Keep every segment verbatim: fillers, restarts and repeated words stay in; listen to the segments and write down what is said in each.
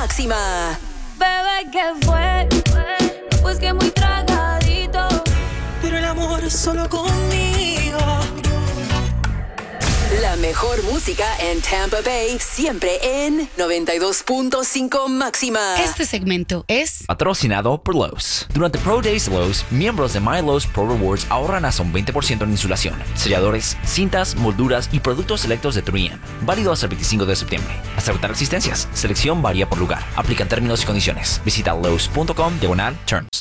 Máxima. Bebé, ¿qué fue? Pues que muy tragadito, pero el amor es solo conmigo. La mejor música en Tampa Bay, siempre en noventa y dos punto cinco Máxima. Este segmento es patrocinado por Lowe's. Durante Pro Days Lowe's, miembros de My Lowe's Pro Rewards ahorran hasta un veinte por ciento en insulación, selladores, cintas, molduras y productos selectos de tres eme. Válido hasta el veinticinco de septiembre. Hasta agotar existencias. Selección varía por lugar. Aplican términos y condiciones. Visita Lowe's punto com diagonal terms.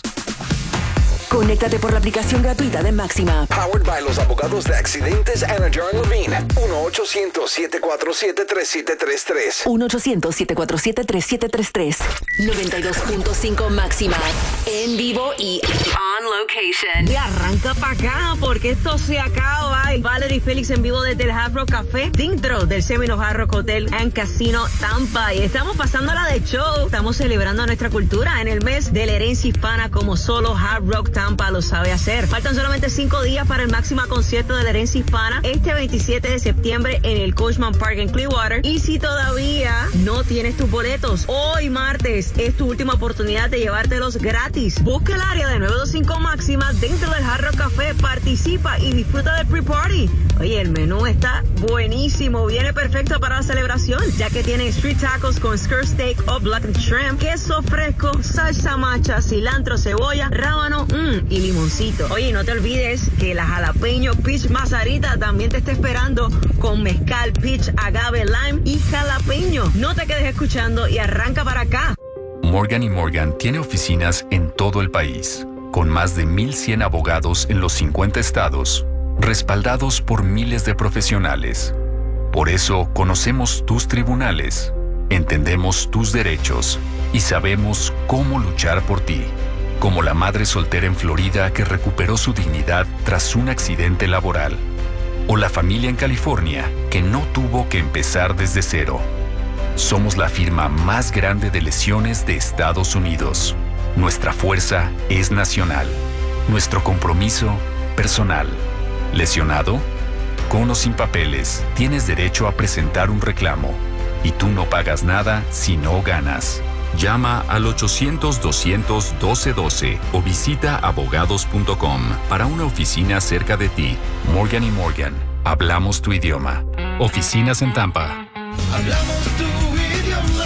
Conéctate por la aplicación gratuita de Máxima. Powered by los abogados de accidentes Anna John Levine. uno ochocientos, siete cuatro siete, tres siete tres tres. uno ochocientos, siete cuatro siete, tres siete tres tres. noventa y dos punto cinco Máxima. En vivo y on location. Y arranca para acá porque esto se acaba. El Valerie Félix en vivo desde el Hard Rock Café, dentro del Semino Hard Rock Hotel and Casino Tampa. Y estamos pasándola de show. Estamos celebrando nuestra cultura en el mes de la herencia hispana como solo Hard Rock Tampa lo sabe hacer. Faltan solamente cinco días para el máximo concierto de la herencia hispana este veintisiete de septiembre en el Coachman Park en Clearwater. Y si todavía no tienes tus boletos, hoy martes es tu última oportunidad de llevártelos gratis. Busca el área de nueve veinticinco Máxima dentro del Hard Rock Café, participa y disfruta del pre-party. Oye, el menú está buenísimo, viene perfecto para la celebración, ya que tiene street tacos con skirt steak o black shrimp, queso fresco, salsa macha, cilantro, cebolla, rábano, mmm, y limoncito. Oye, no te olvides que la jalapeño peach mazarita también te está esperando con mezcal, peach, agave, lime y jalapeño. No te quedes escuchando y arranca para acá. Morgan y Morgan tiene oficinas en todo el país, con más de mil cien abogados en los cincuenta estados, respaldados por miles de profesionales. Por eso conocemos tus tribunales, entendemos tus derechos y sabemos cómo luchar por ti. Como la madre soltera en Florida que recuperó su dignidad tras un accidente laboral. O la familia en California que no tuvo que empezar desde cero. Somos la firma más grande de lesiones de Estados Unidos. Nuestra fuerza es nacional. Nuestro compromiso, personal. ¿Lesionado? Con o sin papeles, tienes derecho a presentar un reclamo. Y tú no pagas nada si no ganas. Llama al ochocientos, doscientos, doce doce o visita abogados punto com para una oficina cerca de ti. Morgan y Morgan. Hablamos tu idioma. Oficinas en Tampa. Hablamos tu idioma.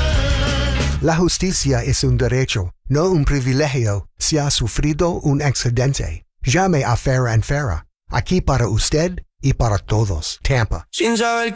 La justicia es un derecho, no un privilegio. Si ha sufrido un accidente, llame a Farah and Farah. Aquí para usted y para todos. Tampa. Sin saber